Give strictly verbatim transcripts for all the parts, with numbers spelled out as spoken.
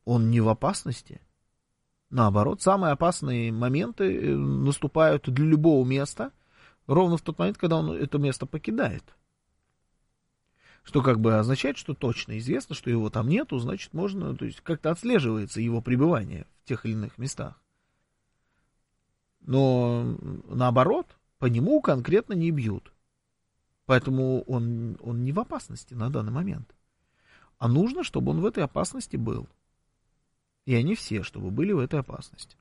он не в опасности. Наоборот, самые опасные моменты наступают для любого места ровно в тот момент, когда он это место покидает. Что как бы означает, что точно известно, что его там нету, значит, можно, то есть как-то отслеживается его пребывание в тех или иных местах. Но наоборот, по нему конкретно не бьют. Поэтому он, он не в опасности на данный момент. А нужно, чтобы он в этой опасности был. И они все, чтобы были в этой опасности.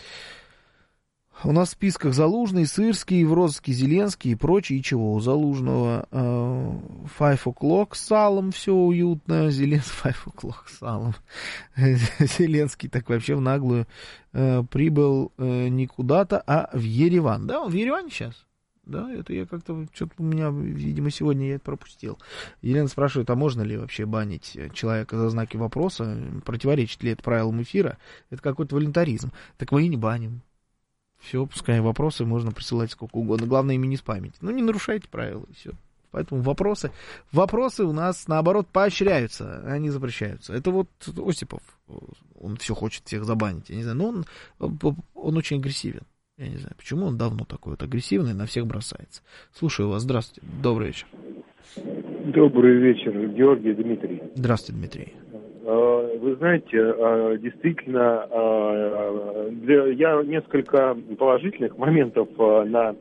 У нас в списках Залужный, Сырский, Врозский, Зеленский и прочие. И чего? У Залужного э, Five O'Clock с салом все уютно. Зеленский Five O'Clock с салом. Зеленский так вообще в наглую э, прибыл э, не куда-то, а в Ереван. Да, он в Ереване сейчас? Да, это я как-то, что-то у меня, видимо, сегодня я это пропустил. Елена спрашивает, а можно ли вообще банить человека за знаки вопроса? Противоречит ли это правилам эфира? Это какой-то волюнтаризм. Так мы и не баним. Все, пускай вопросы можно присылать сколько угодно. Главное, ими не спамить. Ну, не нарушайте правила, и все. Поэтому вопросы, вопросы у нас, наоборот, поощряются, а не запрещаются. Это вот Осипов, он все хочет всех забанить. Я не знаю, но он, он очень агрессивен. Я не знаю, почему он давно такой вот агрессивный, на всех бросается. Слушаю вас. Здравствуйте. Добрый вечер. Добрый вечер, Георгий, Дмитрий. Здравствуйте, Дмитрий. Вы знаете, действительно, для, я несколько положительных моментов на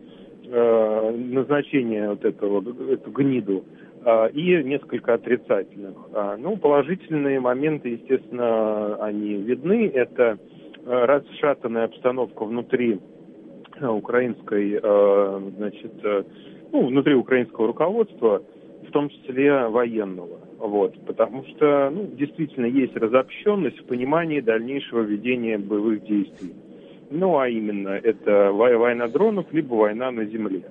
назначение вот этого, эту гниду и несколько отрицательных. Ну, положительные моменты, естественно, они видны. Это расшатанная обстановка внутри украинской, значит, ну, внутри украинского руководства, в том числе военного. Вот, потому что, ну, действительно есть разобщенность в понимании дальнейшего ведения боевых действий. Ну, а именно, это война дронов, либо война на земле.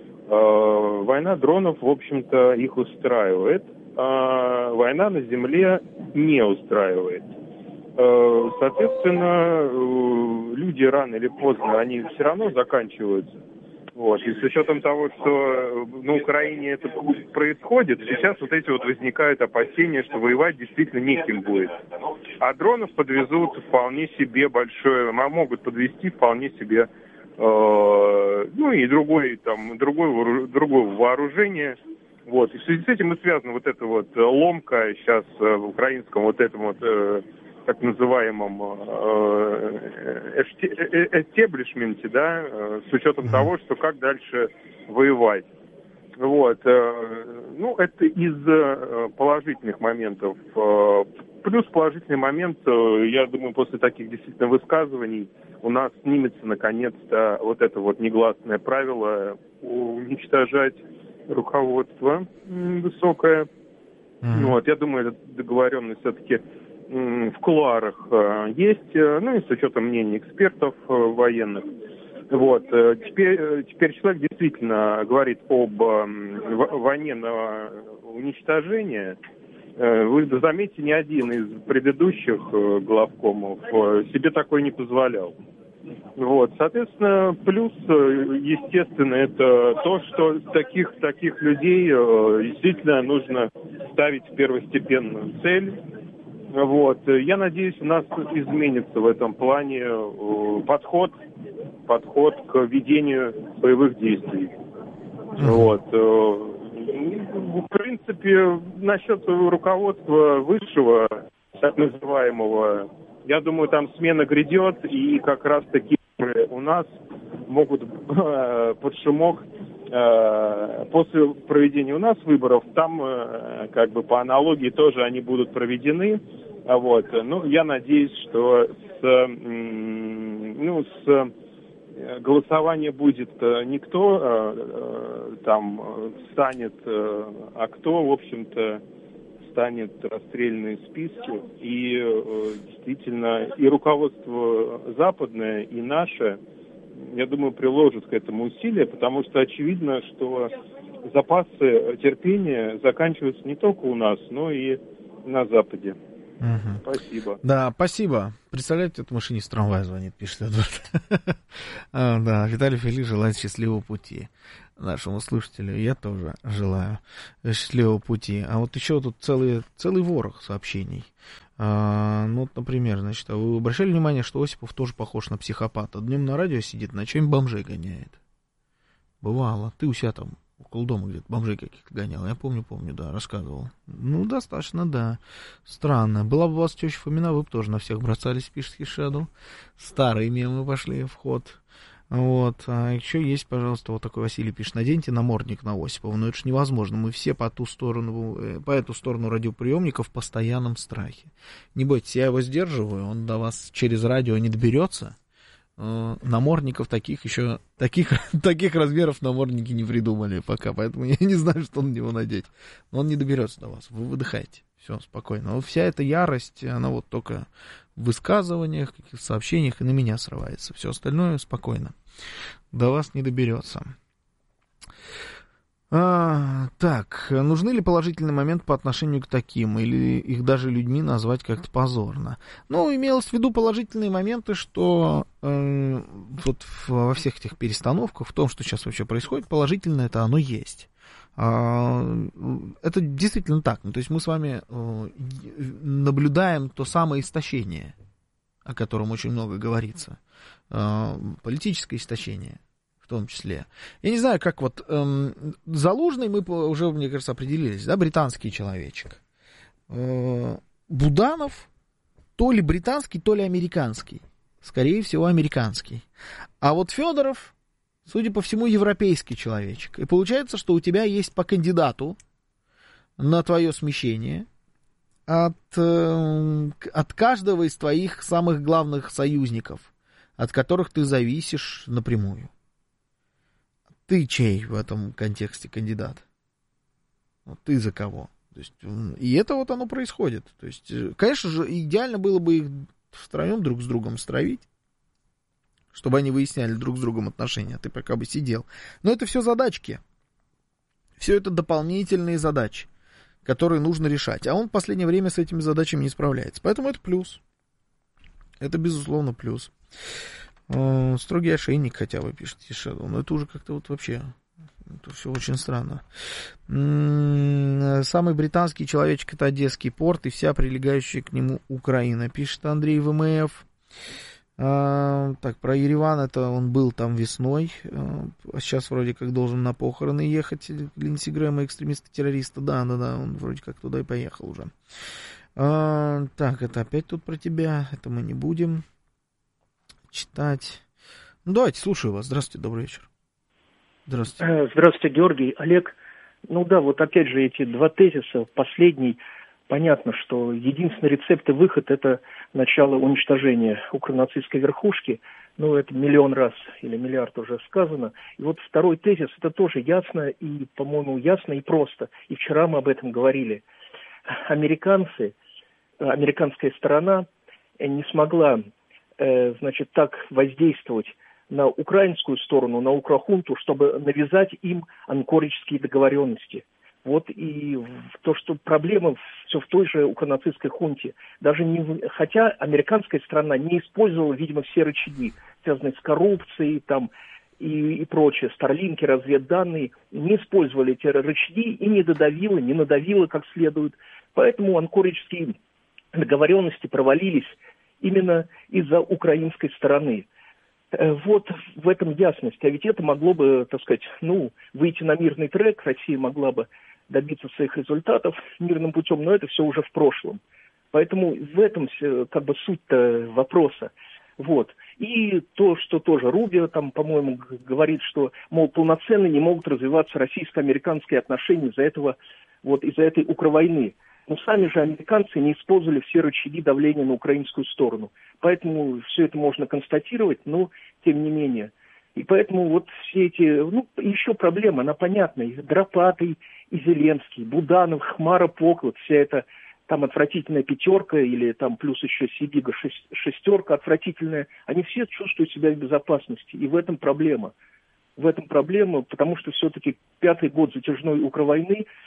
Э, война дронов, в общем-то, их устраивает, а война на земле не устраивает. Э, соответственно, э, люди рано или поздно, они все равно заканчиваются. Вот. И с учетом того, что на Украине это происходит, сейчас вот эти вот возникают опасения, что воевать действительно неким будет. А дронов подвезут вполне себе большое, могут подвести вполне себе, э, ну и другой, там, другой, другое вооружение. Вот. И в связи с этим и связана вот эта вот ломка сейчас в украинском вот этом вот э, так называемом эстеблишменте, да, с учетом того, что как дальше воевать. Вот. Ну, это из положительных моментов. Плюс положительный момент, я думаю, после таких действительно высказываний у нас снимется наконец-то вот это вот негласное правило уничтожать руководство высокое. Mm-hmm. Вот. Я думаю, эта договоренность все-таки в кулуарах есть, ну и с учетом мнений экспертов военных. Вот. Теперь, теперь человек действительно говорит об войне на уничтожение. Вы заметите, ни один из предыдущих главкомов себе такое не позволял. Вот. Соответственно, плюс, естественно, это то, что таких, таких людей действительно нужно ставить в первостепенную цель. Вот. Я надеюсь, у нас изменится в этом плане подход, подход к ведению боевых действий. Mm-hmm. Вот. В принципе, насчет руководства высшего, так называемого, я думаю, там смена грядет, и как раз таки у нас могут под шумок после проведения у нас выборов, там как бы по аналогии тоже они будут проведены. Вот. Ну, я надеюсь, что с, ну, с голосования будет не кто там станет, а кто, в общем-то, станет расстрельные списки. И действительно, и руководство западное, и наше, я думаю, приложат к этому усилия, потому что очевидно, что запасы терпения заканчиваются не только у нас, но и на Западе. Угу. Спасибо. Да, спасибо. Представляете, это машинист трамвая звонит, пишет Эдвард. а, да, Виталий Фили желает счастливого пути нашему слушателю. Я тоже желаю счастливого пути. А вот еще тут целый, целый ворох сообщений. А, ну, вот, например, значит, вы обращали внимание, что Осипов тоже похож на психопата? Днем на радио сидит, ночами бомжей гоняет. Бывало. Ты у себя там около дома где-то бомжей каких-то гонял. Я помню, помню, да, рассказывал. Ну, достаточно, да. Странно. Была бы у вас теща Фомина, вы бы тоже на всех бросались, пишет Хишаду. Старые мемы пошли в ход. Вот. А еще есть, пожалуйста, вот такой Василий пишет. Наденьте намордник на Осипова. Но это же невозможно. Мы все по ту сторону, по эту сторону радиоприемника в постоянном страхе. Не бойтесь, я его сдерживаю. Он до вас через радио не доберется. Намордников таких еще, таких, таких размеров намордники не придумали пока, поэтому я не знаю, что на него надеть. Но он не доберется до вас, вы выдыхаете, все, спокойно. Вот вся эта ярость, она вот только в высказываниях, каких-то сообщениях и на меня срывается. Все остальное спокойно, до вас не доберется. А, так, нужны ли положительные моменты по отношению к таким, или их даже людьми назвать как-то позорно? Ну, имелось в виду положительные моменты, что э, вот во всех этих перестановках, в том, что сейчас вообще происходит, положительно это оно есть. А, это действительно так. Ну, то есть мы с вами э, наблюдаем то самое истощение, о котором очень много говорится, э, политическое истощение. В том числе. Я не знаю, как вот эм, Залужный мы уже, мне кажется, определились, да, британский человечек. Э, Буданов то ли британский, то ли американский. Скорее всего, американский. А вот Федоров, судя по всему, европейский человечек. И получается, что у тебя есть по кандидату на твое смещение от, э, от каждого из твоих самых главных союзников, от которых ты зависишь напрямую. Ты чей в этом контексте кандидат? Вот ты за кого? То есть, и это вот оно происходит. То есть, конечно же, идеально было бы их втроем друг с другом стравить, чтобы они выясняли друг с другом отношения, а ты пока бы сидел. Но это все задачки. Все это дополнительные задачи, которые нужно решать. А он в последнее время с этими задачами не справляется. Поэтому это плюс. Это, безусловно, плюс. Строгий ошейник хотя бы, пишет Shadow. Но это уже как-то вот вообще... Это все очень странно. Самый британский человечек — это Одесский порт и вся прилегающая к нему Украина, пишет Андрей ВМФ. А, так, про Ереван, это он был там весной. А сейчас вроде как должен на похороны ехать Линдси Грэма, экстремиста-террориста. Да, да, да, он вроде как туда и поехал уже. А, так, это опять тут про тебя. Это мы не будем читать. Ну, давайте, слушаю вас. Здравствуйте, добрый вечер. Здравствуйте. Здравствуйте, Георгий. Олег, ну да, вот опять же эти два тезиса. Последний, понятно, что единственный рецепт и выход — это начало уничтожения укронацистской верхушки. Ну, это миллион раз или миллиард уже сказано. И вот второй тезис, это тоже ясно и, по-моему, ясно и просто. И вчера мы об этом говорили. Американцы, американская сторона не смогла значит, так воздействовать на украинскую сторону, на укрохунту, чтобы навязать им анкориджские договоренности. Вот и то, что проблема все в той же укронацистской хунте. Даже не, хотя американская страна не использовала, видимо, все рычаги, связанные с коррупцией там, и, и прочее, старлинки, разведданные, не использовали эти рычаги и не додавила, не надавила как следует. Поэтому анкориджские договоренности провалились именно из-за украинской стороны. Вот в этом ясность. А ведь это могло бы, так сказать, ну, выйти на мирный трек, Россия могла бы добиться своих результатов мирным путем, но это все уже в прошлом. Поэтому в этом как бы суть-то вопроса. Вот. И то, что тоже Рубио там, по-моему, говорит, что, мол, полноценно не могут развиваться российско-американские отношения из-за этого, вот из-за этой укровойны. Но сами же американцы не использовали все рычаги давления на украинскую сторону. Поэтому все это можно констатировать, но тем не менее. И поэтому вот все эти... Ну, еще проблема, она понятна. И Дропатый, и Зеленский, Буданов, Хмара, Пок, вот вся эта там отвратительная пятерка или там плюс еще Сибига шестерка отвратительная. Они все чувствуют себя в безопасности. И в этом проблема. В этом проблема, потому что все-таки пятый год затяжной укровойны.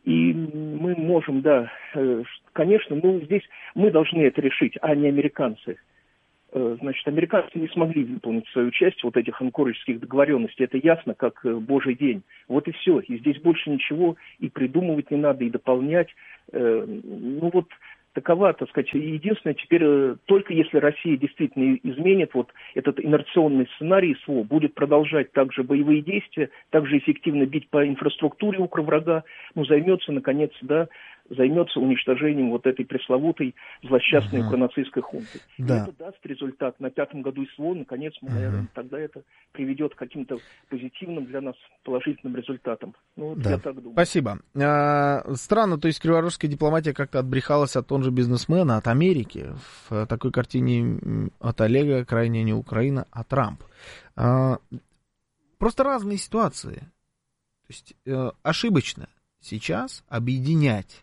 И мы можем, да, конечно, ну, здесь мы должны это решить, а не американцы. Значит, американцы не смогли выполнить свою часть вот этих анкориджских договоренностей. Это ясно, как божий день. Вот и все. И здесь больше ничего и придумывать не надо, и дополнять. Ну вот такова, так сказать, единственное, теперь только если Россия действительно изменит вот этот инерционный сценарий СВО, будет продолжать также боевые действия, также эффективно бить по инфраструктуре укрврага, ну, займется, наконец, да, займется уничтожением вот этой пресловутой злосчастной uh-huh. укронацистской хунты. Да. И это даст результат на пятом году СВО, наконец, мы, uh-huh. наверное, тогда это приведет к каким-то позитивным для нас положительным результатам. Ну, вот да. я так думаю. Спасибо. А, странно, то есть криворожская дипломатия как-то отбрехалась от он же бизнесмена, от Америки. В такой картине от Олега крайне не Украина, а Трамп. А, просто разные ситуации. То есть э, ошибочно сейчас объединять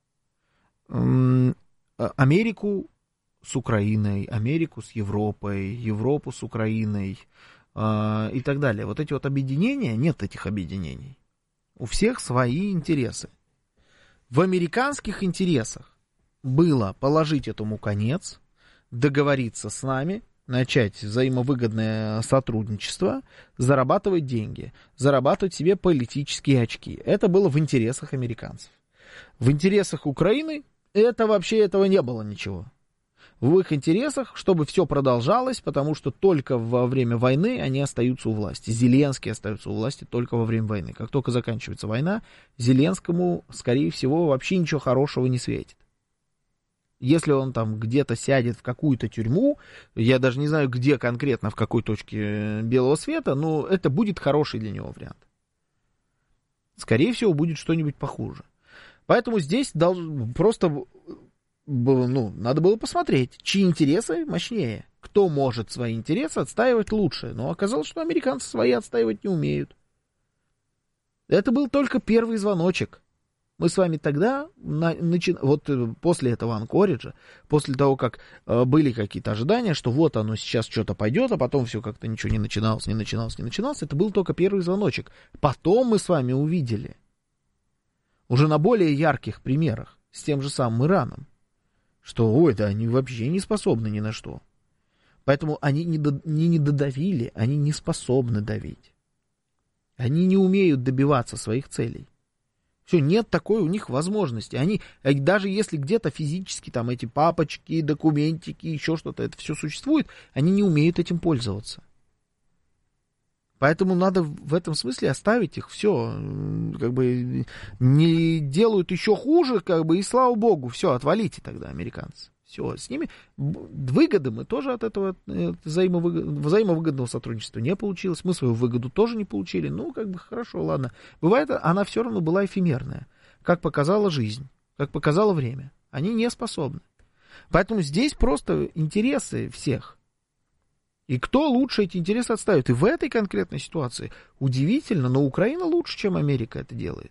Америку с Украиной, Америку с Европой, Европу с Украиной э, и так далее. Вот эти вот объединения, нет этих объединений. У всех свои интересы. В американских интересах было положить этому конец, договориться с нами, начать взаимовыгодное сотрудничество, зарабатывать деньги, зарабатывать себе политические очки. Это было в интересах американцев. В интересах Украины это вообще этого не было ничего. В их интересах, чтобы все продолжалось, потому что только во время войны они остаются у власти. Зеленский остается у власти только во время войны. Как только заканчивается война, Зеленскому, скорее всего, вообще ничего хорошего не светит. Если он там где-то сядет в какую-то тюрьму, я даже не знаю, где конкретно, в какой точке белого света, но это будет хороший для него вариант. Скорее всего, будет что-нибудь похуже. Поэтому здесь должен, просто ну, надо было посмотреть, чьи интересы мощнее. Кто может свои интересы отстаивать лучше. Но оказалось, что американцы свои отстаивать не умеют. Это был только первый звоночек. Мы с вами тогда, на, начи... вот после этого анкориджа, после того, как э, были какие-то ожидания, что вот оно сейчас что-то пойдет, а потом все как-то ничего не начиналось, не начиналось, не начиналось, это был только первый звоночек. Потом мы с вами увидели, уже на более ярких примерах, с тем же самым Ираном, что, ой, да они вообще не способны ни на что. Поэтому они не, до... не, не додавили, они не способны давить. Они не умеют добиваться своих целей. Все, нет такой у них возможности. Они, даже если где-то физически там эти папочки, документики, еще что-то, это все существует, они не умеют этим пользоваться. Поэтому надо в этом смысле оставить их. Все, как бы не делают еще хуже, как бы, и слава богу, все, отвалите тогда, американцы. Все, с ними выгоды мы тоже от этого взаимовыгодного сотрудничества не получилось. Мы свою выгоду тоже не получили. Ну, как бы хорошо, ладно. Бывает, она все равно была эфемерная. Как показала жизнь, как показало время. Они не способны. Поэтому здесь просто интересы всех. И кто лучше эти интересы отставит? И в этой конкретной ситуации удивительно, но Украина лучше, чем Америка это делает.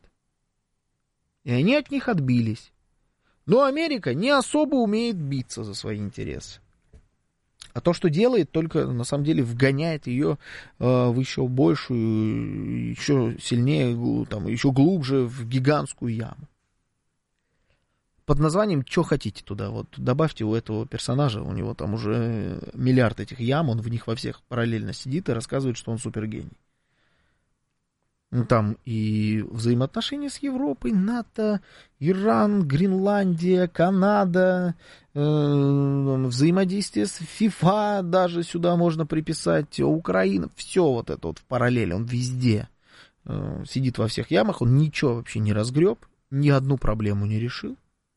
И они от них отбились. Но Америка не особо умеет биться за свои интересы. А то, что делает, только на самом деле вгоняет ее э, в еще большую, еще сильнее, там, еще глубже в гигантскую яму. Под названием «Что хотите туда?» Вот добавьте у этого персонажа, у него там уже миллиард этих ям, он в них во всех параллельно сидит и рассказывает, что он супергений. Там и взаимоотношения с Европой, НАТО, Иран, Гренландия, Канада, э, взаимодействие с ФИФА даже сюда можно приписать, Украина, все вот это вот в параллели, он везде э, сидит во всех ямах, он ничего вообще не разгреб, ни одну проблему не решил.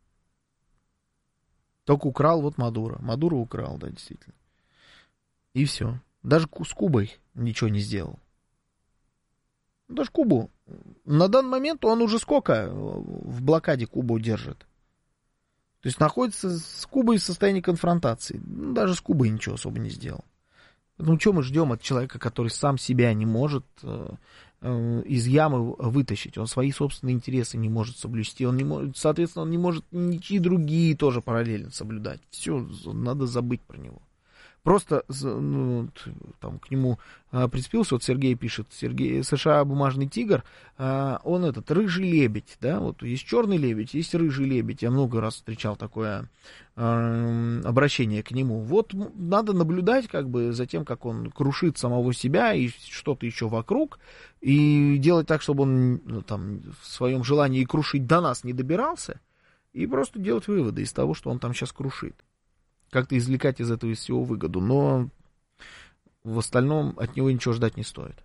Только украл вот Мадуро. Мадуро украл, да, действительно. И все. Даже с Кубой ничего не сделал. Даже Кубу. На данный момент он уже сколько в блокаде Кубу держит? То есть находится с Кубой в состоянии конфронтации. Ну, даже с Кубой ничего особо не сделал. Ну, что мы ждем от человека, который сам себя не может э, э, из ямы вытащить? Он свои собственные интересы не может соблюсти. Он не может, соответственно, он не может ничьи другие тоже параллельно соблюдать. Все, надо забыть про него. Просто ну, там, к нему а, прицепился, вот Сергей пишет, Сергей, США бумажный тигр, а, он этот, рыжий лебедь, да, вот есть черный лебедь, есть рыжий лебедь, я много раз встречал такое а, обращение к нему. Вот надо наблюдать как бы за тем, как он крушит самого себя и что-то еще вокруг, и делать так, чтобы он ну, там, в своем желании крушить до нас не добирался, и просто делать выводы из того, что он там сейчас крушит. Как-то извлекать из этого из всего выгоду, но в остальном от него ничего ждать не стоит.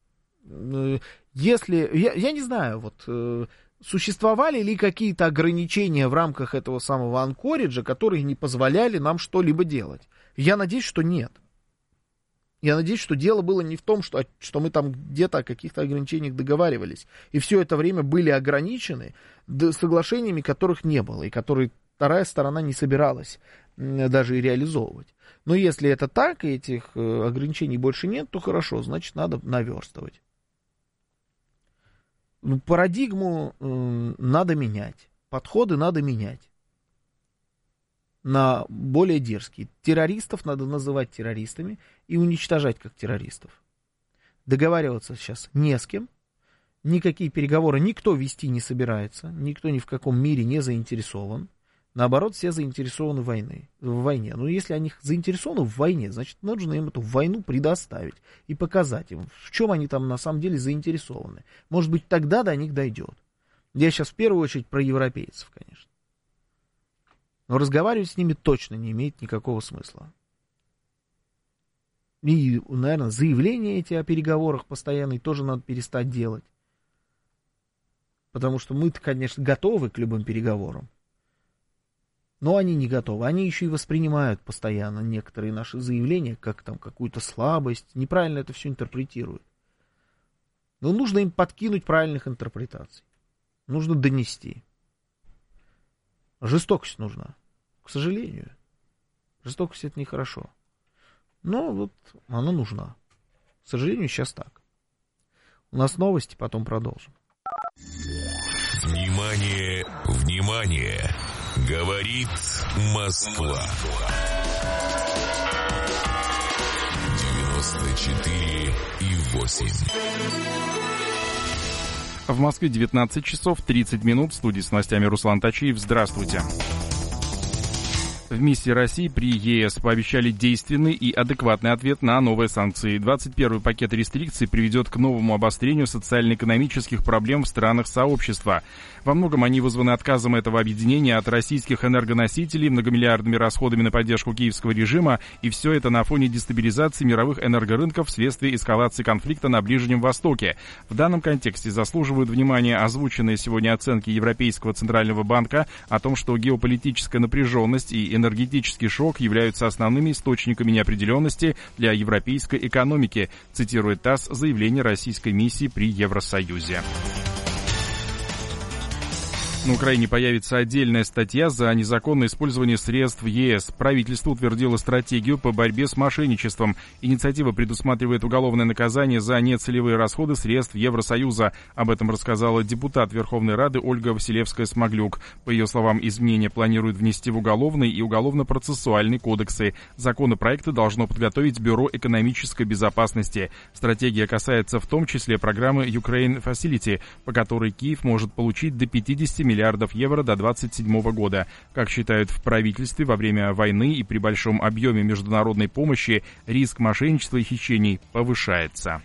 Если, я, я не знаю, вот, существовали ли какие-то ограничения в рамках этого самого анкориджа, которые не позволяли нам что-либо делать? Я надеюсь, что нет. Я надеюсь, что дело было не в том, что, что мы там где-то о каких-то ограничениях договаривались, и все это время были ограничены соглашениями, которых не было, и которые вторая сторона не собиралась даже и реализовывать. Но если это так, и этих ограничений больше нет, то хорошо, значит, надо наверстывать. Парадигму э, надо менять, подходы надо менять на более дерзкие. Террористов надо называть террористами и уничтожать как террористов. Договариваться сейчас не с кем, никакие переговоры никто вести не собирается, никто ни в каком мире не заинтересован. Наоборот, все заинтересованы в войне. В войне. Но если они заинтересованы в войне, значит, нужно им эту войну предоставить и показать им, в чем они там на самом деле заинтересованы. Может быть, тогда до них дойдет. Я сейчас в первую очередь про европейцев, конечно. Но разговаривать с ними точно не имеет никакого смысла. И, наверное, заявления эти о переговорах постоянные тоже надо перестать делать. Потому что мы-то, конечно, готовы к любым переговорам. Но они не готовы. Они еще и воспринимают постоянно некоторые наши заявления как там какую-то слабость. Неправильно это все интерпретируют. Но нужно им подкинуть правильных интерпретаций. Нужно донести. Жестокость нужна. К сожалению. Жестокость — это нехорошо. Но вот она нужна. К сожалению, сейчас так. У нас новости, потом продолжим. Внимание, внимание! Говорит Москва. девяносто четыре и восемь. В Москве девятнадцать часов тридцать минут. В студии с новостями Руслан Тачиев. Здравствуйте. В миссии России при ЕС пообещали действенный и адекватный ответ на новые санкции. двадцать первый пакет рестрикций приведет к новому обострению социально-экономических проблем в странах сообщества. Во многом они вызваны отказом этого объединения от российских энергоносителей, многомиллиардными расходами на поддержку киевского режима, и все это на фоне дестабилизации мировых энергорынков вследствие эскалации конфликта на Ближнем Востоке. В данном контексте заслуживают внимания озвученные сегодня оценки Европейского Центрального банка о том, что геополитическая напряженность и энергетический шок являются основными источниками неопределенности для европейской экономики, цитирует ТАСС заявление российской миссии при Евросоюзе. На Украине появится отдельная статья за незаконное использование средств ЕС. Правительство утвердило стратегию по борьбе с мошенничеством. Инициатива предусматривает уголовное наказание за нецелевые расходы средств Евросоюза. Об этом рассказала депутат Верховной Рады Ольга Василевская-Смаглюк. По ее словам, изменения планируют внести в уголовный и уголовно-процессуальный кодексы. Законопроекты должно подготовить Бюро экономической безопасности. Стратегия касается в том числе программы Ukraine Facility, по которой Киев может получить до пятьдесят миллиардов евро до двадцать седьмого года. Как считают в правительстве, во время войны и при большом объеме международной помощи риск мошенничества и хищений повышается.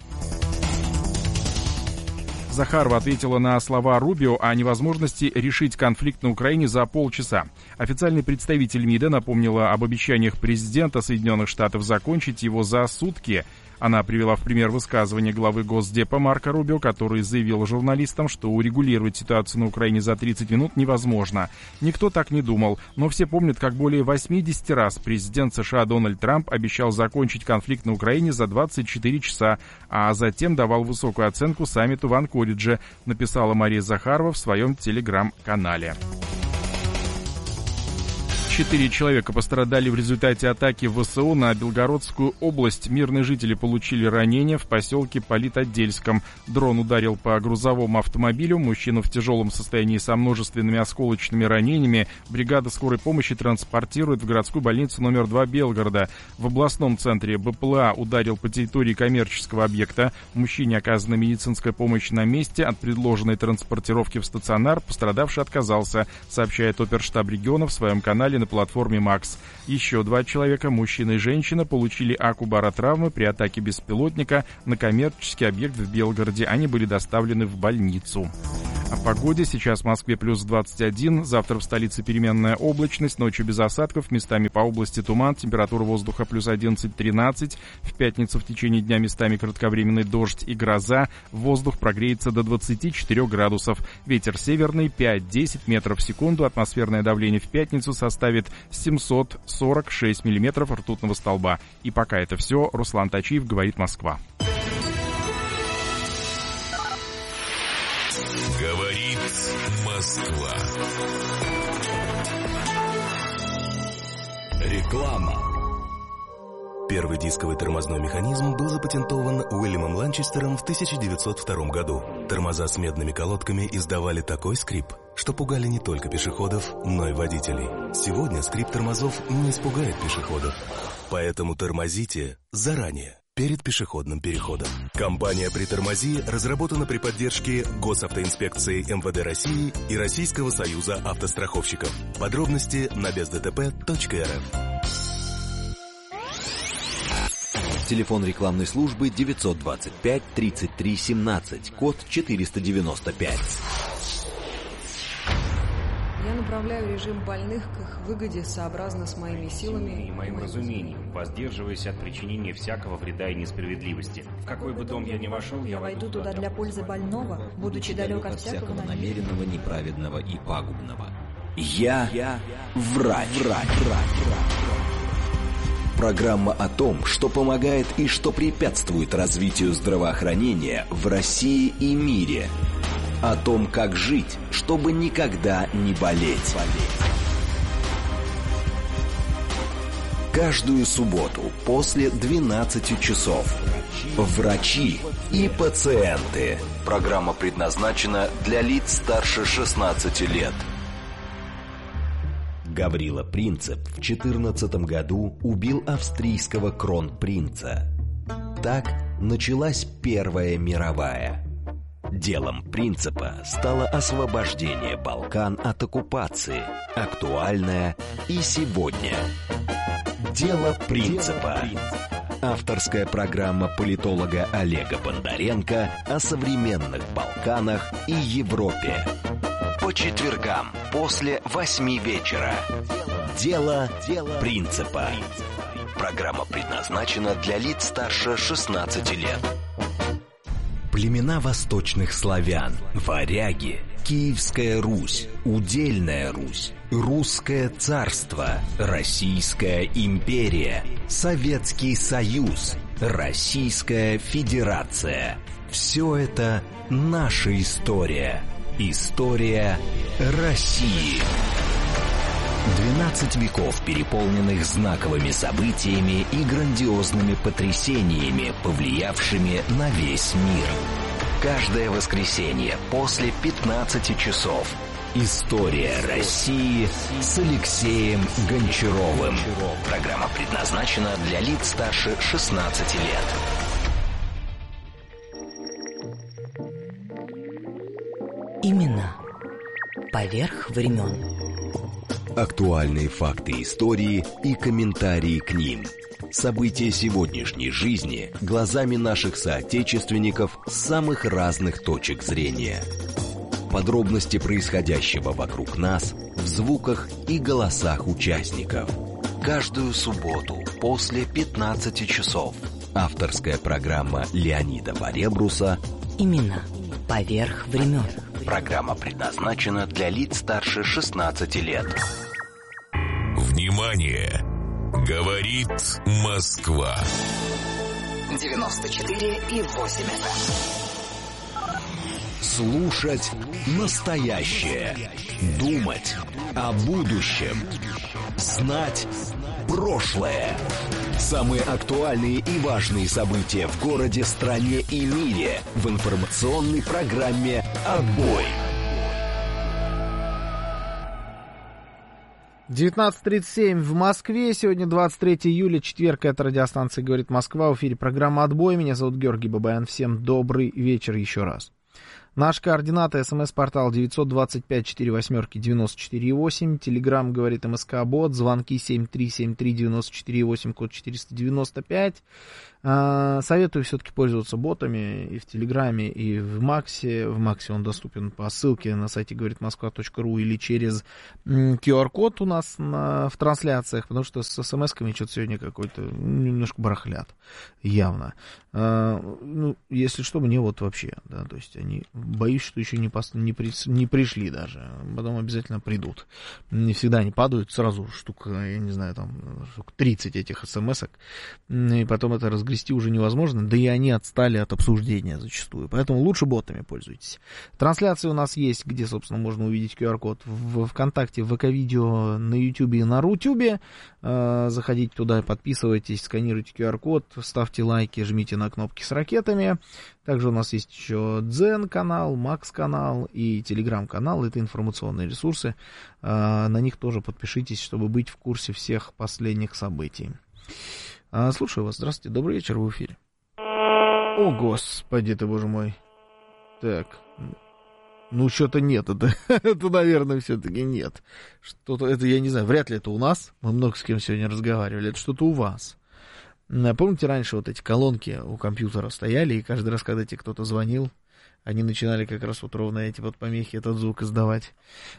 Захарова ответила на слова Рубио о невозможности решить конфликт на Украине за полчаса. Официальный представитель МИДа напомнила об обещаниях президента Соединенных Штатов закончить его за сутки. Она привела в пример высказывание главы Госдепа Марко Рубио, который заявил журналистам, что урегулировать ситуацию на Украине за тридцать минут невозможно. Никто так не думал, но все помнят, как более восемьдесят раз президент США Дональд Трамп обещал закончить конфликт на Украине за двадцать четыре часа, а затем давал высокую оценку саммиту в Анкоридже, написала Мария Захарова в своем телеграм-канале. Четыре человека пострадали в результате атаки ВСУ на Белгородскую область. Мирные жители получили ранения в поселке Политотдельском. Дрон ударил по грузовому автомобилю. Мужчину в тяжелом состоянии со множественными осколочными ранениями бригада скорой помощи транспортирует в городскую больницу номер два Белгорода. В областном центре БПЛА ударил по территории коммерческого объекта. Мужчине оказана медицинская помощь на месте. От предложенной транспортировки в стационар пострадавший отказался, сообщает оперштаб региона в своем канале на платформе МАКС. Еще два человека, мужчина и женщина, получили акубаротравмы при атаке беспилотника на коммерческий объект в Белгороде. Они были доставлены в больницу. О погоде. Сейчас в Москве плюс двадцать один. Завтра в столице переменная облачность. Ночью без осадков. Местами по области туман. Температура воздуха плюс одиннадцать-тринадцать. В пятницу в течение дня местами кратковременный дождь и гроза. Воздух прогреется до двадцати четырёх градусов. Ветер северный пять-десять метров в секунду. Атмосферное давление в пятницу составит семьсот сорок шесть миллиметров ртутного столба. И пока это все. Руслан Тачиев, говорит Москва. Говорит Москва. Реклама. Первый дисковый тормозной механизм был запатентован Уильямом Ланчестером в тысяча девятьсот втором году. Тормоза с медными колодками издавали такой скрип, что пугали не только пешеходов, но и водителей. Сегодня скрип тормозов не испугает пешеходов. Поэтому тормозите заранее, перед пешеходным переходом. Компания «Притормози» разработана при поддержке Госавтоинспекции МВД России и Российского союза автостраховщиков. Подробности на бездтп точка эр эф. Телефон рекламной службы девятьсот двадцать пять тридцать три семнадцать, код четыреста девяносто пять. Я направляю режим больных к их выгоде сообразно с моими силами и моим разумением, воздерживаясь от причинения всякого вреда и несправедливости. В какой бы дом я ни вошел, я, я войду туда для пользы больного, будучи далек от всякого намеренного, неправедного и пагубного. Я, я врач, врач, врач, врач. Программа о том, что помогает и что препятствует развитию здравоохранения в России и мире. О том, как жить, чтобы никогда не болеть. Каждую субботу после двенадцати часов. Врачи и пациенты. Программа предназначена для лиц старше шестнадцати лет. Гаврила Принцип в четырнадцатом году убил австрийского кронпринца. Так началась Первая мировая. Делом Принципа стало освобождение Балкан от оккупации, актуальное и сегодня. Дело Принципа. Авторская программа политолога Олега Бондаренко о современных Балканах и Европе. По четвергам после восьми вечера. Дело Принципа. Программа предназначена для лиц старше шестнадцати лет. Племена восточных славян, варяги, Киевская Русь, Удельная Русь, Русское царство, Российская империя, Советский Союз, Российская Федерация. Все это наша история. История России. двенадцать веков, переполненных знаковыми событиями и грандиозными потрясениями, повлиявшими на весь мир. Каждое воскресенье после пятнадцати часов. История России с Алексеем Гончаровым. Программа предназначена для лиц старше шестнадцати лет. Именно поверх времен. Актуальные факты истории и комментарии к ним. События сегодняшней жизни глазами наших соотечественников с самых разных точек зрения. Подробности происходящего вокруг нас в звуках и голосах участников. Каждую субботу после пятнадцати часов. Авторская программа Леонида Баребруса «Именно поверх времен». Программа предназначена для лиц старше шестнадцати лет. Внимание! Говорит Москва. девяносто четыре и восемь эф эм. Слушать настоящее. Думать о будущем. Знать прошлое. Самые актуальные и важные события в городе, стране и мире в информационной программе «Отбой». девятнадцать тридцать семь в Москве. Сегодня двадцать третье июля, четверг. Это радиостанция «Говорит Москва». В эфире программа «Отбой». Меня зовут Георгий Бабаян. Всем добрый вечер еще раз. Наш координаты: смс-портал девятьсот двадцать пять сорок восемь девяносто четыре восемь, телеграмм «Говорит МСК-бот», звонки семь три семь три девяносто четыре восемь, код четыреста девяносто пять. А, советую все-таки пользоваться ботами и в Телеграме, и в Максе. В Максе он доступен по ссылке на сайте говорит москва точка ру или через ку ар код у нас на, в трансляциях, потому что с смс-ками что-то сегодня какой-то немножко барахлят, явно. А, ну, если что, мне вот вообще, да, то есть они, боюсь, что еще не, пос, не, при, не пришли даже, потом обязательно придут. Не всегда они падают сразу, штук, я не знаю, там, штук тридцать этих смс-ок, и потом это разгрести уже невозможно, да и они отстали от обсуждения зачастую, поэтому лучше ботами пользуйтесь. Трансляции у нас есть, где, собственно, можно увидеть ку ар код в ВКонтакте, в ВК-видео, на Ютубе и на Рутюбе. Заходите туда, подписывайтесь, сканируйте ку ар код, ставьте лайки, жмите на кнопки с ракетами. Также у нас есть еще Дзен-канал, Макс-канал и Телеграм-канал. Это информационные ресурсы. На них тоже подпишитесь, чтобы быть в курсе всех последних событий. Слушаю вас. Здравствуйте. Добрый вечер, в эфире. О, господи ты, боже мой. Так. Ну, что-то нет. Это, это наверное, все-таки нет. Что-то, это, я не знаю, вряд ли это у нас. Мы много с кем сегодня разговаривали. Это что-то у вас. Помните, раньше вот эти колонки у компьютера стояли, и каждый раз, когда тебе кто-то звонил, они начинали как раз вот ровно эти вот помехи, этот звук издавать.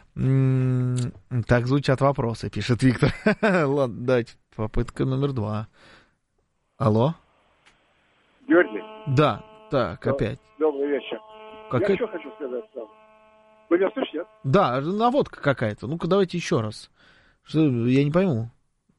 М-м- так звучат вопросы, пишет Виктор. Ладно, дать попытка номер два. Алло? Георгий? Да, так, опять. Добрый вечер. Как Я это? что хочу сказать сам. Вы меня слышите? Да, наводка какая-то. Ну-ка, давайте еще раз. Что, я не пойму.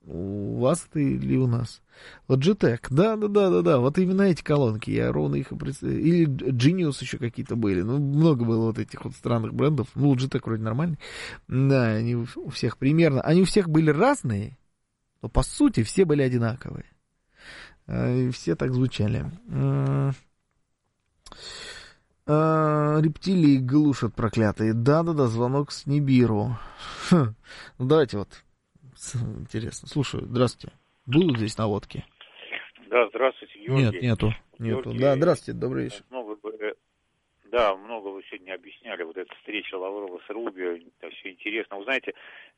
У вас это или у нас? Logitech, да-да-да-да-да, вот именно эти колонки, я ровно их и представляю. Или Genius еще какие-то были, ну, много было вот этих вот странных брендов. Ну, Logitech вроде нормальный. Да, они у всех примерно, они у всех были разные, но по сути все были одинаковые. И все так звучали. Рептилии глушат проклятые. Да-да-да, звонок с Нибиру. Хм. Ну, давайте вот. Интересно. Слушаю. Здравствуйте. Будут здесь наводки? Да, здравствуйте, Георгий. Нет, нету. нету. Георгий, да, здравствуйте, добрый вечер. Много, да, много вы сегодня объясняли. Вот эта встреча Лаврова с Рубио, это все интересно. Вы знаете,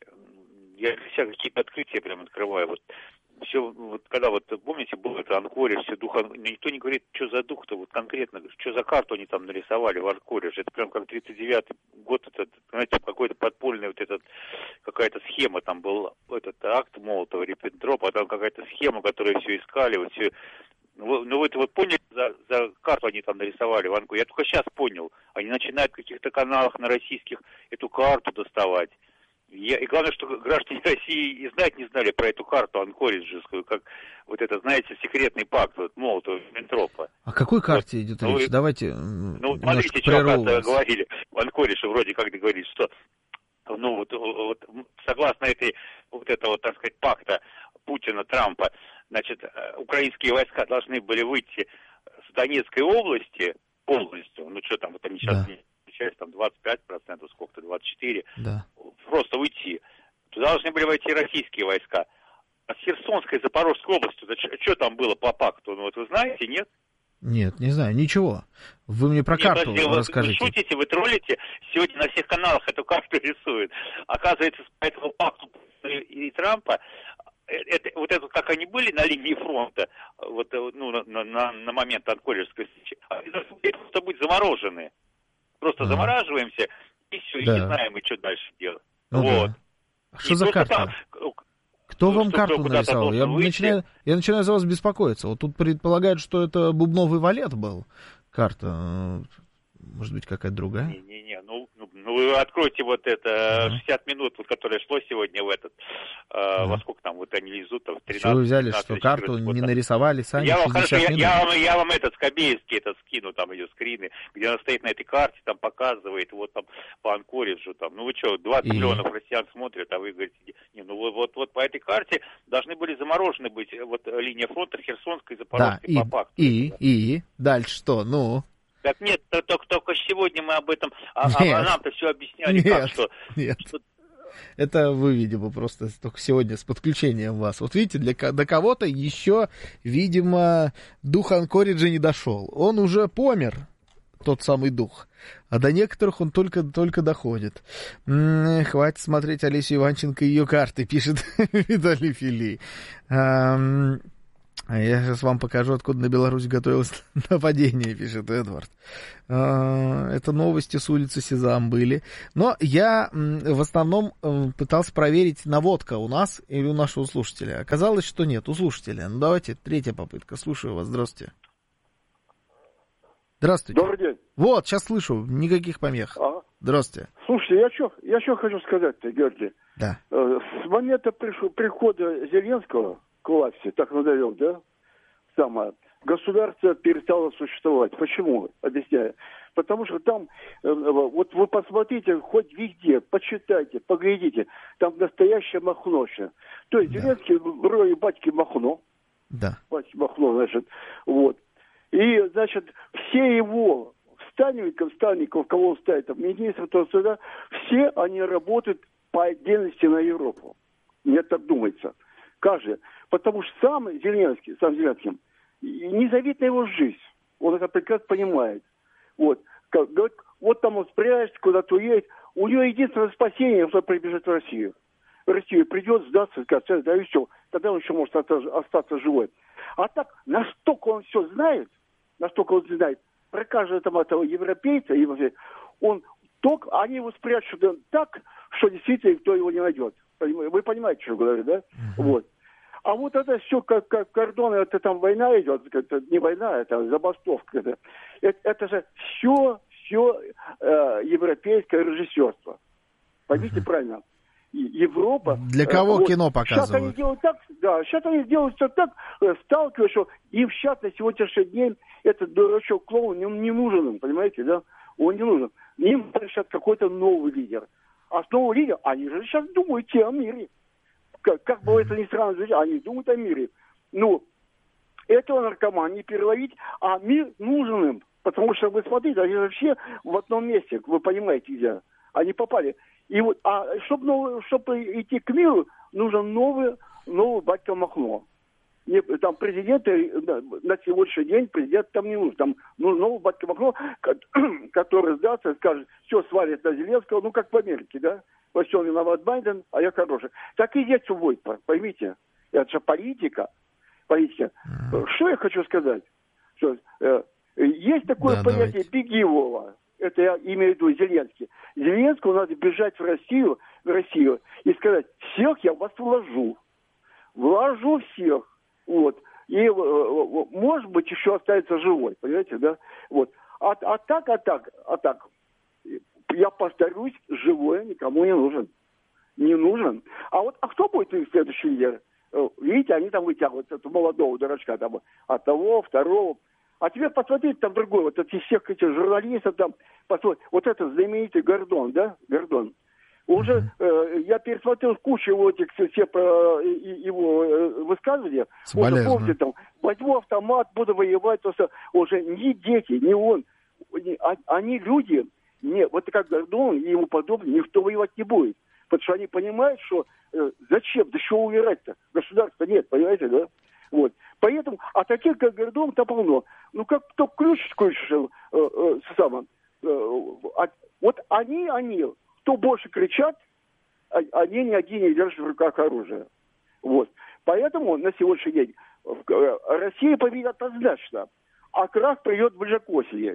я для себя какие-то открытия прям открываю. Вот все, вот когда вот, помните, был это Анкоридж, все дух, никто не говорит, что за дух-то, вот конкретно, что за карту они там нарисовали в Анкоридже. Это прям как тридцать девятый год, это, знаете, какой-то подпольный вот этот, какая-то схема там был, этот акт Молотова-Риббентропа, а там какая-то схема, которую все искали, вот все. Ну, ну вот, вот поняли, за, за карту они там нарисовали в Анкоридже. Я только сейчас понял. Они начинают в каких-то каналах на российских эту карту доставать. Я, и главное, что граждане России и знать не знали про эту карту анкориджскую, как вот это, знаете, секретный пакт вот, Молотова-Риббентропа. О какой карте вот, идет речь? Ну, Давайте ну, смотрите, что, оказывается, говорили в Анкоридже, вроде как говорили, что ну, вот, вот, согласно этой, вот этого, так сказать, пакта Путина, Трампа, значит, украинские войска должны были выйти с Донецкой области полностью, ну, что там, вот они сейчас... Да. Часть, там двадцать пять процентов, сколько-то, двадцать четыре процента, да. Просто уйти. Туда должны были войти российские войска. А с Херсонской и Запорожской областью, что там было по пакту, ну вот вы знаете, нет? Нет, не знаю, ничего. Вы мне про нет, карту подожди, расскажите. Вы шутите, вы троллите, сегодня на всех каналах эту карту рисуют. Оказывается, по этому пакту и, и Трампа, это, вот это, как они были на линии фронта, вот, ну, на, на, на момент Анкориджской встречи, они должны просто быть заморожены. Просто а. замораживаемся, и все, да. И не знаем, и что дальше делать. Ну, вот. Да. Что и за карта? Там, кто ну, вам карту нарисовал? Я начинаю, я начинаю за вас беспокоиться. Вот тут предполагают, что это бубновый валет был, карта. Может быть, какая-то другая? Не-не-не, ну, ну, ну вы откройте вот это uh-huh. шестьдесят минут, вот, которое шло сегодня в этот, э, uh-huh. во сколько там, вот они лезут, там, в тринадцать. Что вы взяли, что карту вот, не нарисовали сами я вам, шестьдесят хорошо, минут? Я, я, вам, я вам этот скобеевский этот скину, там ее скрины, где она стоит на этой карте, там показывает, вот там по Анкориджу, там, ну вы что, двадцать И... миллионов россиян смотрят, а вы говорите, не, ну вот, вот, вот по этой карте должны были заморожены быть вот линия фронта Херсонской и Запорожской да, по факту. И, и, и, дальше что, ну... Так нет, только, только сегодня мы об этом, а, а нам-то все объясняли, нет, как что... Нет, что... Это вы, видимо, просто только сегодня с подключением вас. Вот видите, для, до кого-то еще, видимо, дух Анкориджа не дошел. Он уже помер, тот самый дух. А до некоторых он только, только доходит. М-м, хватит смотреть Олесю Иванченко и ее карты, пишет Виталий Фили. Ам... А я сейчас вам покажу, откуда на Беларусь готовилось нападение, пишет Эдвард. Это новости с улицы Сезам были. Но я в основном пытался проверить, наводка у нас или у нашего слушателя. Оказалось, что нет, у слушателя. Ну, давайте, третья попытка. Слушаю вас, здравствуйте. Здравствуйте. Добрый день. Вот, сейчас слышу, никаких помех. Ага. Здравствуйте. Слушайте, я что я что хочу сказать-то, Георгий. Да. С момента прихода Зеленского к власти, так назовем, да, самое, государство перестало существовать. Почему? Объясняю. Потому что там, вот вы посмотрите, хоть везде, почитайте, поглядите, там настоящее Махновщина. То есть да. Зеленский в роли батьки Махно. Да. Батьки Махно, значит, вот. И, значит, все его ставников, ставников, кого он ставит, там, министры, то сюда, все они работают по отдельности на Европу. Мне так думается. Каждый. Потому что сам Зеленский, сам Зеленский, незавидна его жизнь. Он это прекрасно понимает. Вот. Как, говорит, вот там он спрячется, куда-то уедет. У него единственное спасение, что прибежит в Россию. В Россию придет, сдаться, сказать, да и все. Тогда он еще может остаться живой. А так, настолько он все знает, настолько он знает, про каждого там этого европейца, он только, они его спрячут так, что действительно никто его не найдет. Вы понимаете, что я говорю, да? Uh-huh. Вот. А вот это все, как, как кордоны, это там война идет, это не война, это забастовка. Это, это, это же все, все э, европейское режиссерство. Поймите uh-huh. правильно. Европа... Для кого э, вот, кино показывают? Сейчас они делают так, да, сейчас они делают все так, э, сталкиваясь, что им сейчас на сегодняшний день этот дурачок клоун, он не нужен им, понимаете, да? Он не нужен. Им сейчас какой-то новый лидер. А с нового лидера, они же сейчас думают те о мире. Как, как бы это ни странно звучит, они думают о мире. Ну, этого наркомана не переловить, а мир нужен им. Потому что, вы смотрите, они вообще в одном месте, вы понимаете, где они попали. И вот, а чтобы, чтобы идти к миру, нужен новый, новый батька Махно. Не, там президенты, на сегодняшний день президент там не нужен. Там нужен новый батька Махно, который сдастся и скажет, все, свалит на Зеленского, ну, как в Америке, да? Во всем виноват Байден, а я хороший. Так и здесь будет, поймите. Это же политика. Политика. Mm-hmm. Что я хочу сказать? Что, э, есть такое да, понятие «беги, Вова». Это я имею в виду Зеленский. Зеленскому надо бежать в Россию, в Россию и сказать, всех я вас вложу. Вложу всех. Вот. И, э, может быть, еще останется живой. Понимаете, да? Вот. А, а так, а так, а так. Я повторюсь, живой никому не нужен. Не нужен. А вот, а кто будет их следующий лидер? Видите, они там вытягивают этого молодого дурачка, там, от того, второго. А теперь посмотрите, там другой, вот из всех этих журналистов, там, посмотрите, вот этот знаменитый Гордон, да, Гордон. Уже э, я пересмотрел кучу его этих, все про его э, высказывания. Уже помните, там, возьму автомат, буду воевать, то что уже ни дети, ни он, ни, а, они люди. Нет, вот как Гордон и ему подобное, никто воевать не будет. Потому что они понимают, что э, зачем, да чего умирать-то? Государства нет, понимаете, да? Вот. Поэтому, а таких, как Гордон-то полно. Ну, как кто ключ скручил, э, э, самое, э, а, вот они, они, кто больше кричат, а, они ни один не держат в руках оружие. Вот. Поэтому на сегодняшний день э, Россия победит однозначно, а крах придет ближе к осени.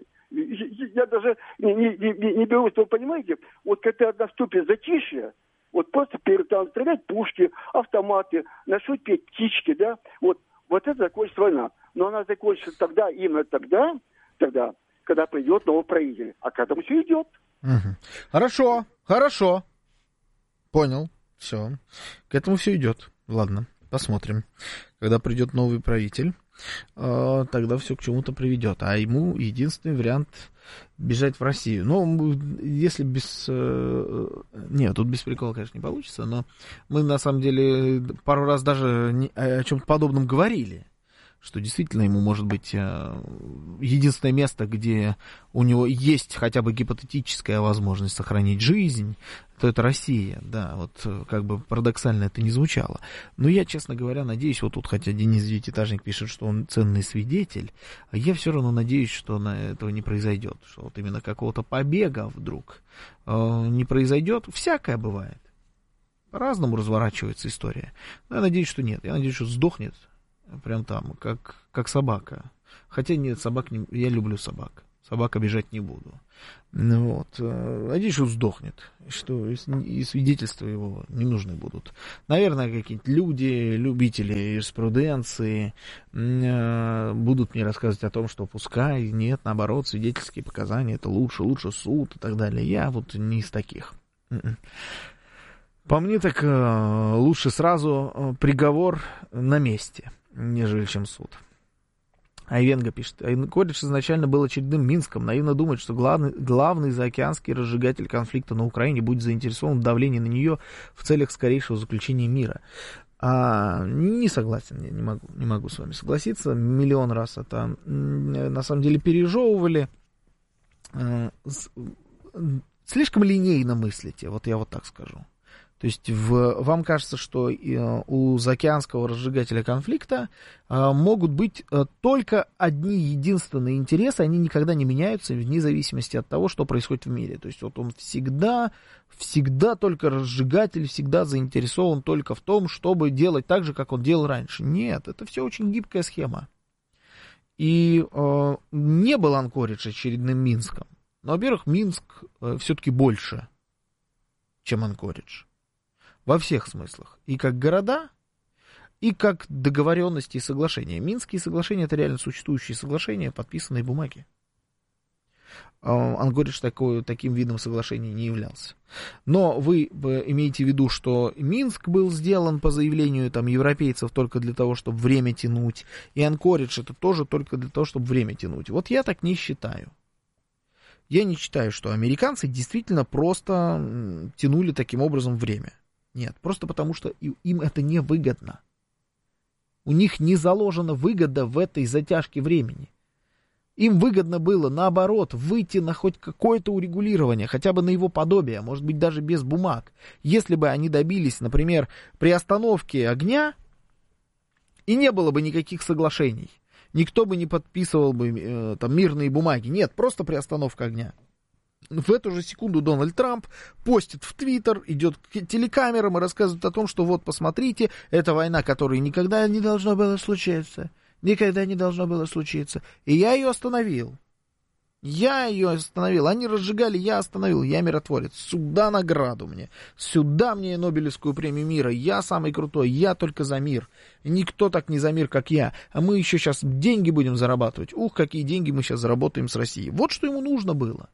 Я даже не, не, не, не берусь, вы понимаете, вот когда наступит затишье, вот просто перестанут стрелять пушки, автоматы, начнут петь птички, да, вот, вот это закончится война. Но она закончится тогда, именно тогда, тогда, когда придет новый правитель. А к этому все идет. Угу. Хорошо, хорошо. Понял. Все. К этому все идет. Ладно, посмотрим. Когда придет новый правитель, э, тогда все к чему-то приведет. А ему единственный вариант бежать в Россию. Ну, если без... Э, нет, тут без прикола, конечно, не получится, но мы, на самом деле, пару раз даже не, о чем-то подобном говорили. Что действительно ему может быть единственное место, где у него есть хотя бы гипотетическая возможность сохранить жизнь, то это Россия, да, вот как бы парадоксально это не звучало. Но я, честно говоря, надеюсь, вот тут, хотя Денис Девятиэтажник пишет, что он ценный свидетель, а я все равно надеюсь, что на этого не произойдет, что вот именно какого-то побега вдруг э, не произойдет. Всякое бывает. По-разному разворачивается история. Но я надеюсь, что нет. Я надеюсь, что сдохнет. Прям там, как, как собака. Хотя нет, собак не... Я люблю собак. Собак обижать не буду. Вот. Надеюсь, что сдохнет. Что и свидетельства его не нужны будут. Наверное, какие-то люди, любители юриспруденции будут мне рассказывать о том, что пускай, нет, наоборот, свидетельские показания это лучше, лучше суд и так далее. Я вот не из таких. По мне так лучше сразу приговор на месте, нежели чем суд. Айвенга пишет. Анкоридж изначально был очередным Минском. Наивно думать, что главный, главный заокеанский разжигатель конфликта на Украине будет заинтересован в давлении на нее в целях скорейшего заключения мира. А, не согласен, я не могу, не могу с вами согласиться. Миллион раз это на самом деле пережевывали. Слишком линейно мыслите, вот я вот так скажу. То есть в, вам кажется, что у заокеанского разжигателя конфликта а, могут быть а, только одни единственные интересы, они никогда не меняются вне зависимости от того, что происходит в мире. То есть вот он всегда, всегда только разжигатель, всегда заинтересован только в том, чтобы делать так же, как он делал раньше. Нет, это все очень гибкая схема. И а, не был Анкоридж очередным Минском. Но, во-первых, Минск а, все-таки больше, чем Анкоридж. Во всех смыслах. И как города, и как договоренности и соглашения. Минские соглашения — это реально существующие соглашения, подписанные бумаги. Анкоридж такой, таким видом соглашения не являлся. Но вы имеете в виду, что Минск был сделан по заявлению там, европейцев только для того, чтобы время тянуть, и Анкоридж это тоже только для того, чтобы время тянуть. Вот я так не считаю. Я не считаю, что американцы действительно просто тянули таким образом время. Нет, просто потому что им это не выгодно. У них не заложена выгода в этой затяжке времени. Им выгодно было, наоборот, выйти на хоть какое-то урегулирование, хотя бы на его подобие, может быть, даже без бумаг. Если бы они добились, например, приостановки огня, и не было бы никаких соглашений, никто бы не подписывал бы э, там мирные бумаги. Нет, просто приостановка огня. В эту же секунду Дональд Трамп постит в Твиттер, идет к телекамерам и рассказывает о том, что вот, посмотрите, это война, которая никогда не должна была случиться. Никогда не должно было случиться. И я ее остановил. Я ее остановил. Они разжигали, я остановил. Я миротворец. Сюда награду мне. Сюда мне Нобелевскую премию мира. Я самый крутой. Я только за мир. Никто так не за мир, как я. А мы еще сейчас деньги будем зарабатывать. Ух, какие деньги мы сейчас заработаем с Россией. Вот что ему нужно было.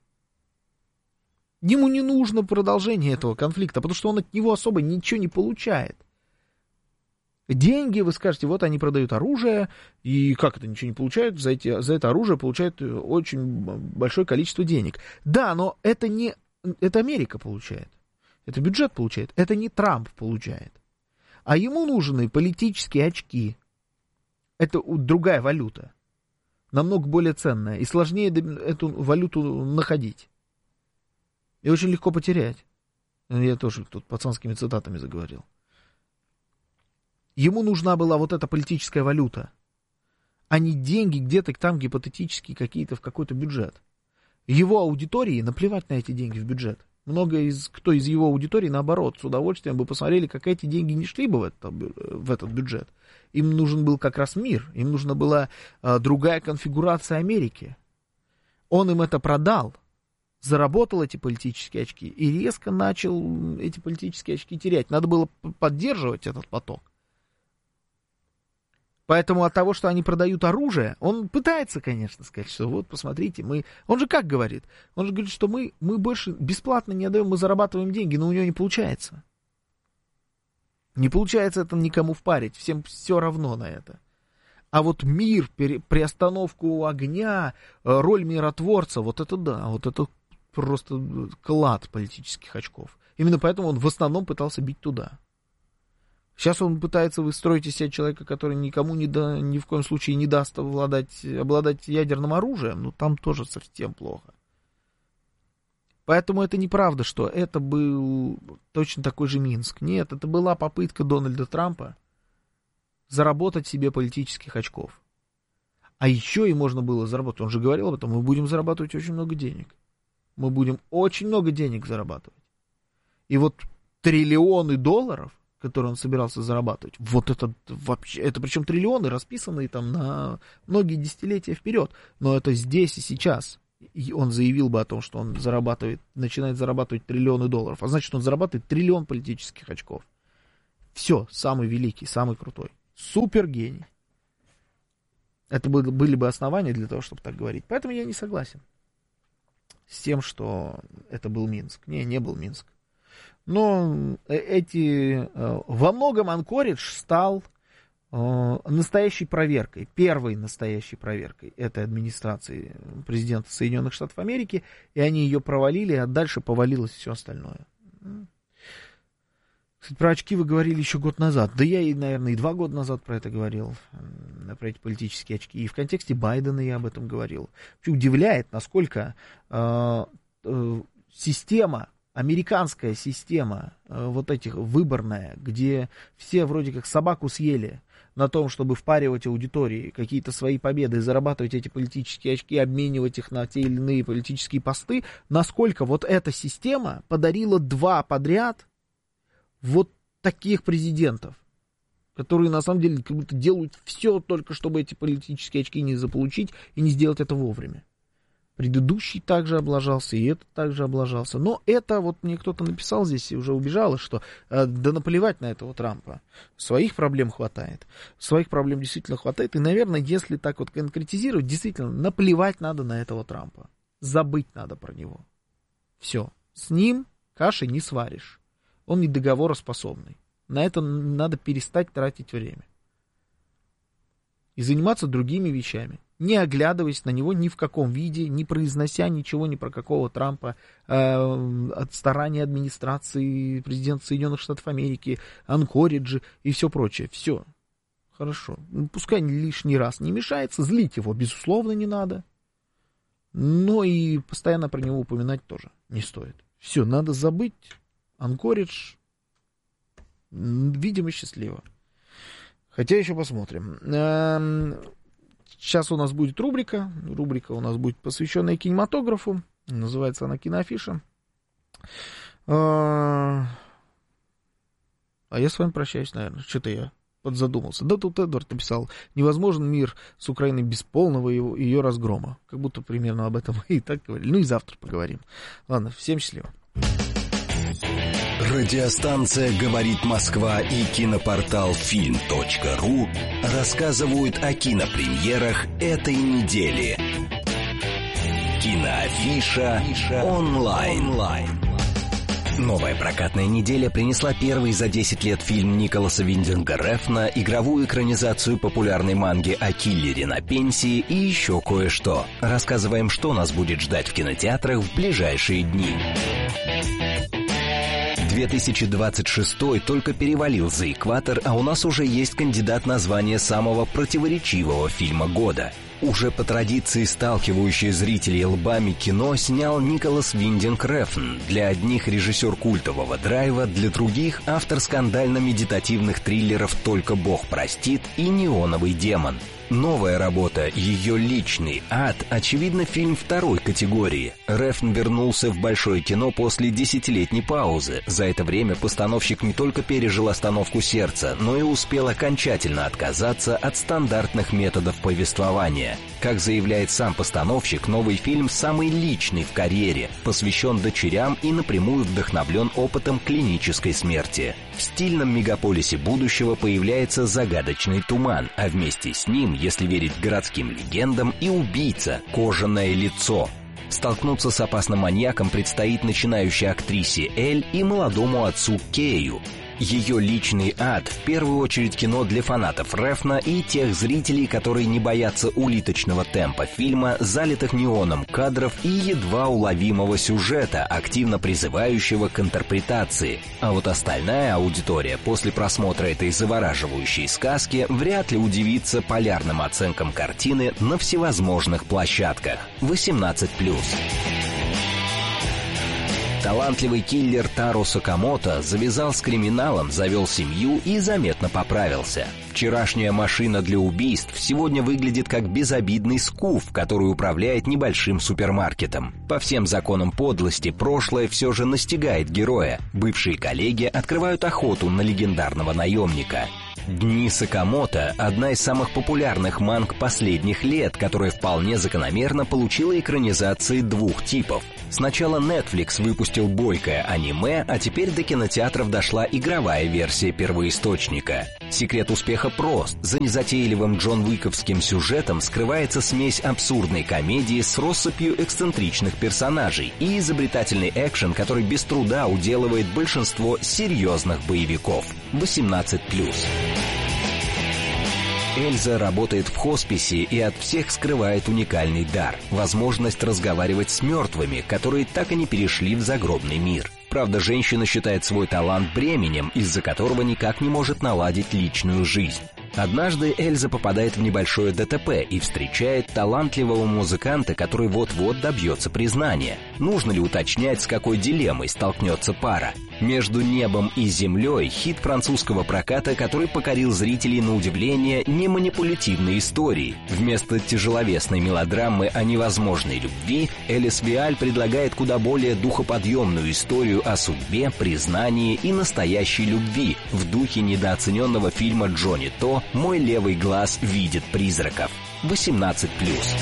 Ему не нужно продолжение этого конфликта, потому что он от него особо ничего не получает. Деньги, вы скажете, вот они продают оружие, и как это ничего не получают? За, эти, за это оружие получают очень большое количество денег. Да, но это не... Это Америка получает. Это бюджет получает. Это не Трамп получает. А ему нужны политические очки. Это другая валюта. Намного более ценная. И сложнее эту валюту находить. И очень легко потерять. Я тоже тут пацанскими цитатами заговорил. Ему нужна была вот эта политическая валюта, а не деньги где-то там гипотетические какие-то в какой-то бюджет. Его аудитории наплевать на эти деньги в бюджет. Много из, кто из его аудитории, наоборот, с удовольствием бы посмотрели, как эти деньги не шли бы в, это, в этот бюджет. Им нужен был как раз мир, им нужна была а, другая конфигурация Америки. Он им это продал. Заработал эти политические очки и резко начал эти политические очки терять. Надо было поддерживать этот поток. Поэтому от того, что они продают оружие, он пытается, конечно, сказать, что вот, посмотрите, мы... Он же как говорит? Он же говорит, что мы, мы больше бесплатно не отдаем, мы зарабатываем деньги, но у него не получается. Не получается это никому впарить, всем все равно на это. А вот мир, приостановку огня, роль миротворца, вот это да, вот это просто клад политических очков. Именно поэтому он в основном пытался бить туда. Сейчас он пытается выстроить из себя человека, который никому не да, ни в коем случае не даст обладать, обладать ядерным оружием, но там тоже совсем плохо. Поэтому это неправда, что это был точно такой же Минск. Нет, это была попытка Дональда Трампа заработать себе политических очков. А еще и можно было заработать, он же говорил об этом, мы будем зарабатывать очень много денег. Мы будем очень много денег зарабатывать. И вот триллионы долларов, которые он собирался зарабатывать, вот это вообще, это причем триллионы, расписанные там на многие десятилетия вперед, но это здесь и сейчас. И он заявил бы о том, что он зарабатывает, начинает зарабатывать триллионы долларов, а значит, он зарабатывает триллион политических очков. Все, самый великий, самый крутой, супергений. Это были бы основания для того, чтобы так говорить. Поэтому я не согласен с тем, что это был Минск. Не, не был Минск. Но эти... Во многом Анкоридж стал настоящей проверкой, первой настоящей проверкой этой администрации президента Соединенных Штатов Америки, и они ее провалили, а дальше повалилось все остальное. Кстати, про очки вы говорили еще год назад. Да я, и, наверное, и два года назад про это говорил, про эти политические очки. И в контексте Байдена я об этом говорил. Вообще удивляет, насколько э, э, система, американская система, э, вот этих выборная, где все вроде как собаку съели на том, чтобы впаривать аудитории какие-то свои победы, зарабатывать эти политические очки, обменивать их на те или иные политические посты, насколько вот эта система подарила два подряд вот таких президентов, которые на самом деле как будто делают все только, чтобы эти политические очки не заполучить и не сделать это вовремя. Предыдущий также облажался, и этот также облажался. Но это вот мне кто-то написал здесь и уже убежало, что э, да наплевать на этого Трампа. Своих проблем хватает. Своих проблем действительно хватает. И, наверное, если так вот конкретизировать, действительно, наплевать надо на этого Трампа. Забыть надо про него. Все. С ним каши не сваришь. Он не договороспособный. На это надо перестать тратить время. И заниматься другими вещами. Не оглядываясь на него ни в каком виде, не произнося ничего ни про какого Трампа, э, от старания администрации президента Соединенных Штатов Америки, Анкориджи и все прочее. Все. Хорошо. Пускай лишний раз не мешается. Злить его, безусловно, не надо. Но и постоянно про него упоминать тоже не стоит. Все, надо забыть. Анкоридж, видимо, счастливо. Хотя еще посмотрим. Сейчас у нас будет рубрика. Рубрика у нас будет посвященная кинематографу. Называется она «Киноафиша». А я с вами прощаюсь, наверное. Что-то я подзадумался. Да тут Эдвард написал: невозможен мир с Украиной без полного его, ее разгрома. Как будто примерно об этом и так говорили. Ну и завтра поговорим. Ладно, всем счастливо. Радиостанция «Говорит Москва» и кинопортал фильм точка ру рассказывают о кинопремьерах этой недели. Киноафиша онлайн. Новая прокатная неделя принесла первый за десять лет фильм Николаса Виндинга Рефна, игровую экранизацию популярной манги о киллере на пенсии и еще кое-что. Рассказываем, что нас будет ждать в кинотеатрах в ближайшие дни. две тысячи двадцать шестой только перевалил за экватор, а у нас уже есть кандидат на звание самого противоречивого фильма года. Уже по традиции сталкивающее зрителей лбами кино снял Николас Виндинг Рефн. Для одних режиссер культового «Драйва», для других автор скандально-медитативных триллеров «Только Бог простит» и «Неоновый демон». Новая работа «Ее личный ад» очевидно фильм второй категории. Рефн вернулся в большое кино после десятилетней паузы. За это время постановщик не только пережил остановку сердца, но и успел окончательно отказаться от стандартных методов повествования. внимания. Как заявляет сам постановщик, новый фильм самый личный в карьере, посвящен дочерям и напрямую вдохновлен опытом клинической смерти. В стильном мегаполисе будущего появляется загадочный туман, а вместе с ним, если верить городским легендам, и убийца — кожаное лицо. Столкнуться с опасным маньяком предстоит начинающей актрисе Эль и молодому отцу Кею. Ее личный ад в первую очередь кино для фанатов Рефна и тех зрителей, которые не боятся улиточного темпа фильма, залитых неоном кадров и едва уловимого сюжета, активно призывающего к интерпретации. А вот остальная аудитория после просмотра этой завораживающей сказки вряд ли удивится полярным оценкам картины на всевозможных площадках. восемнадцать плюс. Талантливый киллер Таро Сакамото завязал с криминалом, завел семью и заметно поправился. Вчерашняя машина для убийств сегодня выглядит как безобидный скуф, который управляет небольшим супермаркетом. По всем законам подлости прошлое все же настигает героя. Бывшие коллеги открывают охоту на легендарного наемника. «Дни Сакамото» — одна из самых популярных манг последних лет, которая вполне закономерно получила экранизации двух типов. Сначала Netflix выпустил бойкое аниме, а теперь до кинотеатров дошла игровая версия первоисточника. Секрет успеха прост. За незатейливым Джон Уиковским сюжетом скрывается смесь абсурдной комедии с россыпью эксцентричных персонажей и изобретательный экшен, который без труда уделывает большинство серьезных боевиков. восемнадцать плюс. Эльза работает в хосписе и от всех скрывает уникальный дар – возможность разговаривать с мертвыми, которые так и не перешли в загробный мир. Правда, женщина считает свой талант бременем, из-за которого никак не может наладить личную жизнь. Однажды Эльза попадает в небольшое ДТП и встречает талантливого музыканта, который вот-вот добьется признания. Нужно ли уточнять, с какой дилеммой столкнется пара? «Между небом и землей» — хит французского проката, который покорил зрителей на удивление неманипулятивной историей. Вместо тяжеловесной мелодрамы о невозможной любви Элис Виаль предлагает куда более духоподъемную историю о судьбе, признании и настоящей любви в духе недооцененного фильма Джонни То «Мой левый глаз видит призраков». восемнадцать плюс.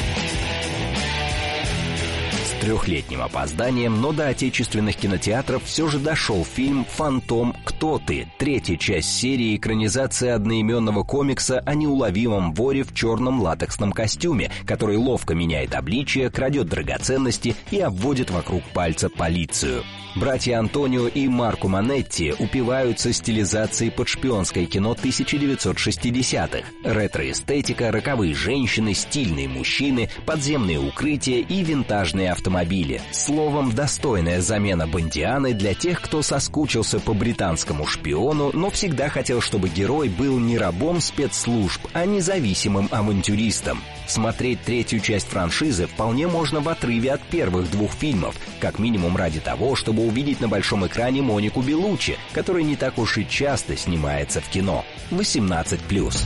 С трехлетним опозданием, но до отечественных кинотеатров все же дошел фильм «Фантом. Кто ты?», третья часть серии экранизации одноименного комикса о неуловимом воре в черном латексном костюме, который ловко меняет обличие, крадет драгоценности и обводит вокруг пальца полицию. Братья Антонио и Марко Манетти упиваются стилизацией под шпионское кино тысяча девятьсот шестидесятых. Ретро-эстетика, роковые женщины, стильные мужчины, подземные укрытия и винтажные автомобили. Словом, достойная замена Бондианы для тех, кто соскучился по британскому шпиону, но всегда хотел, чтобы герой был не рабом спецслужб, а независимым авантюристом. Смотреть третью часть франшизы вполне можно в отрыве от первых двух фильмов, как минимум ради того, чтобы увидеть на большом экране Монику Беллуччи, которая не так уж и часто снимается в кино. восемнадцать плюс.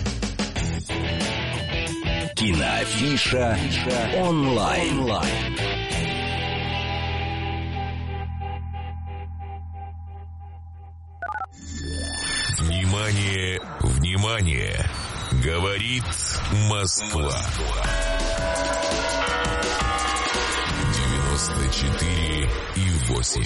Киноафиша онлайн. Внимание, внимание! Говорит Москва. девяносто четыре и восемь.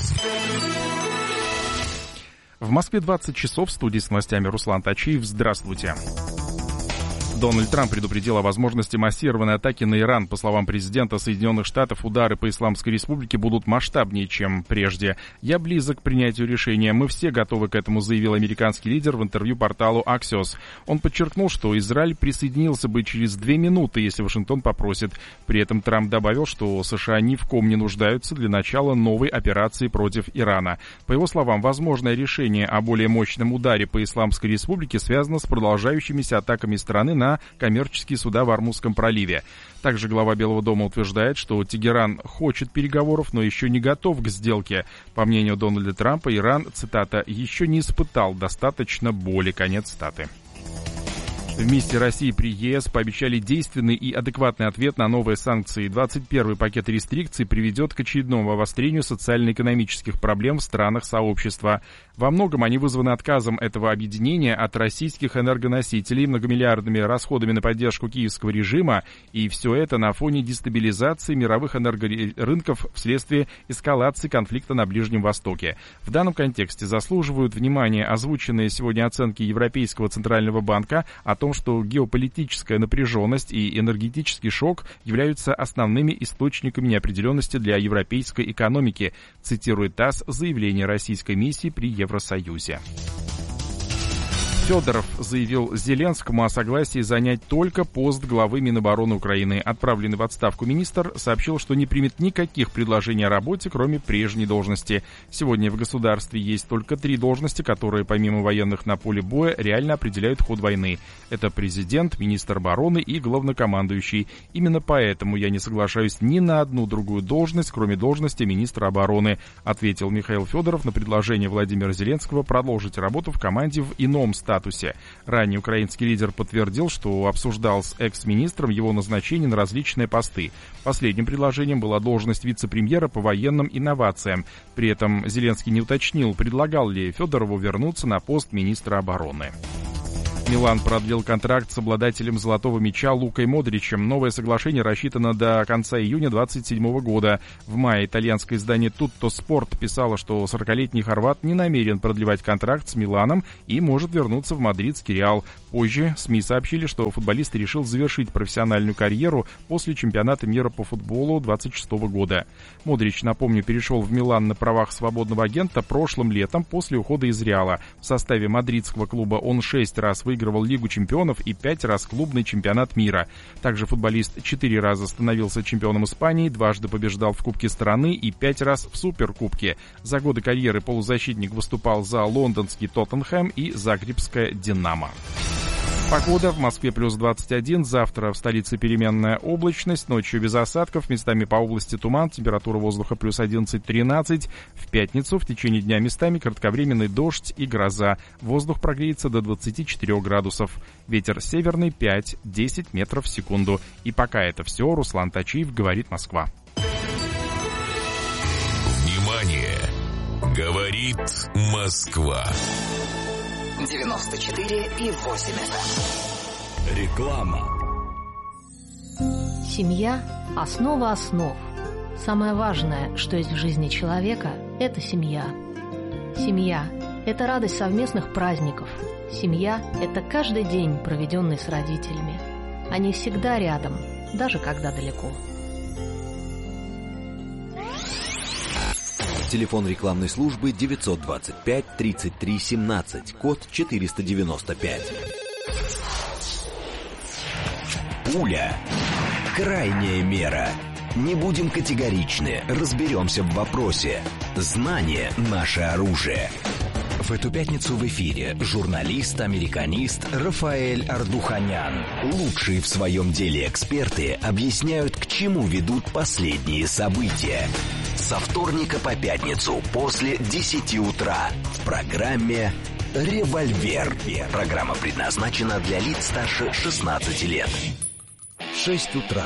В Москве двадцать часов, в студии с новостями Руслан Тачиев. Здравствуйте. Дональд Трамп предупредил о возможности массированной атаки на Иран. По словам президента Соединенных Штатов, удары по Исламской Республике будут масштабнее, чем прежде. «Я близок к принятию решения. Мы все готовы к этому», заявил американский лидер в интервью порталу Axios. Он подчеркнул, что Израиль присоединился бы через две минуты, если Вашингтон попросит. При этом Трамп добавил, что США ни в ком не нуждаются для начала новой операции против Ирана. По его словам, возможное решение о более мощном ударе по Исламской Республике связано с продолжающимися атаками страны на на коммерческие суда в Ормузском проливе. Также глава Белого дома утверждает, что Тегеран хочет переговоров, но еще не готов к сделке. По мнению Дональда Трампа, Иран, цитата, «еще не испытал достаточно боли», конец цитаты. Вместе России при ЕС пообещали действенный и адекватный ответ на новые санкции. двадцать первый пакет рестрикций приведет к очередному обострению социально-экономических проблем в странах сообщества. Во многом они вызваны отказом этого объединения от российских энергоносителей, многомиллиардными расходами на поддержку киевского режима, и все это на фоне дестабилизации мировых энергорынков вследствие эскалации конфликта на Ближнем Востоке. В данном контексте заслуживают внимания озвученные сегодня оценки Европейского Центрального банка о том, что геополитическая напряженность и энергетический шок являются основными источниками неопределенности для европейской экономики, цитирует ТАСС заявление российской миссии при Евросоюзе. Федоров заявил Зеленскому о согласии занять только пост главы Минобороны Украины. Отправленный в отставку министр сообщил, что не примет никаких предложений о работе, кроме прежней должности. Сегодня в государстве есть только три должности, которые, помимо военных на поле боя, реально определяют ход войны. Это президент, министр обороны и главнокомандующий. Именно поэтому я не соглашаюсь ни на одну другую должность, кроме должности министра обороны, ответил Михаил Федоров на предложение Владимира Зеленского продолжить работу в команде в ином статусе. Ранее украинский лидер подтвердил, что обсуждал с экс-министром его назначение на различные посты. Последним предложением была должность вице-премьера по военным инновациям. При этом Зеленский не уточнил, предлагал ли Федорову вернуться на пост министра обороны. Милан продлил контракт с обладателем золотого мяча Лукой Модричем. Новое соглашение рассчитано до конца июня двадцать седьмого года. В мае итальянское издание Tutto Sport писало, что сорокалетний хорват не намерен продлевать контракт с Миланом и может вернуться в мадридский Реал. Позже СМИ сообщили, что футболист решил завершить профессиональную карьеру после чемпионата мира по футболу двадцать шестого года. Модрич, напомню, перешел в Милан на правах свободного агента прошлым летом после ухода из Реала. В составе мадридского клуба он шесть раз выиграл выигрывал Лигу чемпионов и пять раз клубный чемпионат мира. Также футболист четыре раза становился чемпионом Испании, дважды побеждал в Кубке страны и пять раз в Суперкубке. За годы карьеры полузащитник выступал за лондонский Тоттенхэм и Загребское Динамо. Погода в Москве плюс двадцать один, завтра в столице переменная облачность, ночью без осадков, местами по области туман, температура воздуха плюс одиннадцать-тринадцать. В пятницу в течение дня местами кратковременный дождь и гроза. Воздух прогреется до двадцати четырёх градусов. Ветер северный пять-десять метров в секунду. И пока это все, Руслан Тачиев, говорит Москва. Внимание! Говорит Москва. девяносто четыре и восемь эф эм. Реклама. Семья – основа основ. Самое важное, что есть в жизни человека – это семья. Семья – это радость совместных праздников. Семья – это каждый день, проведенный с родителями. Они всегда рядом, даже когда далеко. Телефон рекламной службы девятьсот двадцать пять тридцать три семнадцать, код четыреста девяносто пять. Пуля. Крайняя мера. Не будем категоричны, разберемся в вопросе. Знание – наше оружие. В эту пятницу в эфире журналист-американист Рафаэль Ардуханян. Лучшие в своем деле эксперты объясняют, к чему ведут последние события. Со вторника по пятницу после десяти утра в программе «Револьвер». Программа предназначена для лиц старше шестнадцати лет. шесть утра.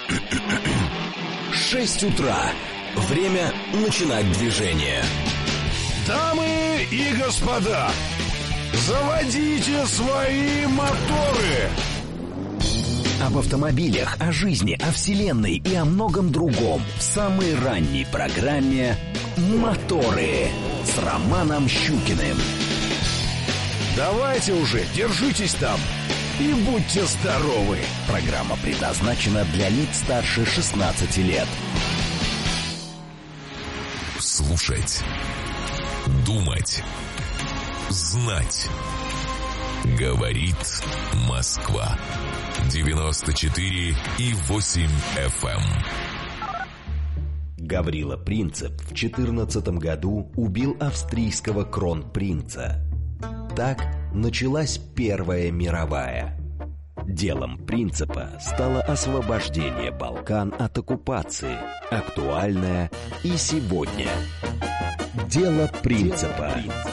шесть утра. Время начинать движение. Дамы и господа, заводите свои моторы! Об автомобилях, о жизни, о вселенной и о многом другом в самой ранней программе «Моторы» с Романом Щукиным. Давайте уже, держитесь там и будьте здоровы. Программа предназначена для лиц старше шестнадцати лет. Слушать, думать, знать. Говорит Москва. девяносто четыре и восемь эф эм. Гаврила Принцип в четырнадцатом году убил австрийского кронпринца. Так началась Первая мировая. Делом Принципа стало освобождение Балкан от оккупации, актуальное и сегодня. Дело Принципа.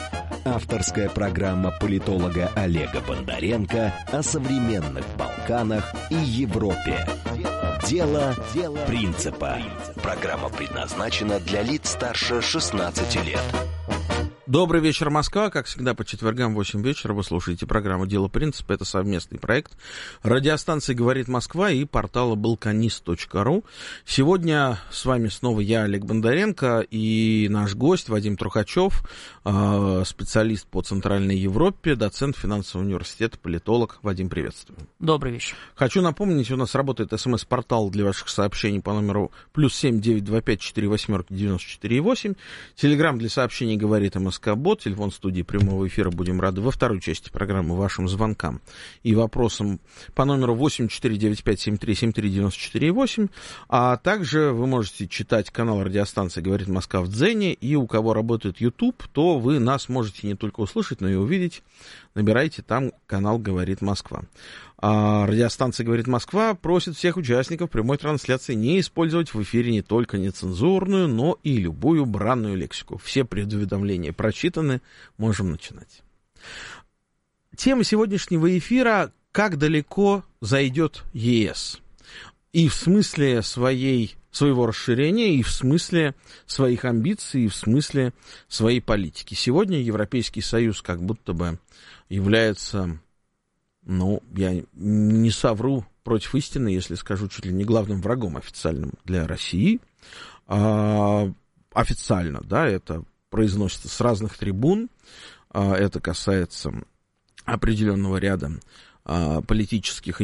Авторская программа политолога Олега Бондаренко о современных Балканах и Европе. Дело, дело принципа. Программа предназначена для лиц старше шестнадцати лет. Добрый вечер, Москва. Как всегда, по четвергам в восемь вечера вы слушаете программу «Дело принципа». Это совместный проект радиостанции «Говорит Москва» и портала балканист точка ру. Сегодня с вами снова я, Олег Бондаренко, и наш гость Вадим Трухачев, специалист по Центральной Европе, доцент финансового университета, политолог. Вадим, приветствую. Добрый вечер. Хочу напомнить, у нас работает смс-портал для ваших сообщений по номеру плюс семь девять два пять четыре восемь девяносто четыре восемь. Телеграм для сообщений «Говорит МСК». Бот, телефон студии прямого эфира. Будем рады во второй части программы вашим звонкам и вопросам по номеру восемь четыре девять пять семь три семь три девяносто четыре восемь. А также вы можете читать канал радиостанции «Говорит Москва» в Дзене. И у кого работает YouTube, то вы нас можете не только услышать, но и увидеть. Набирайте там канал «Говорит Москва». А радиостанция «Говорит Москва» просит всех участников прямой трансляции не использовать в эфире не только нецензурную, но и любую бранную лексику. Все предуведомления прочитаны, можем начинать. Тема сегодняшнего эфира — как далеко зайдет ЕС. И в смысле своей, своего расширения, и в смысле своих амбиций, и в смысле своей политики. Сегодня Европейский Союз как будто бы является... Ну, я не совру против истины, если скажу чуть ли не главным врагом официальным для России. А, официально, да, это произносится с разных трибун. А, это касается определенного ряда а, политических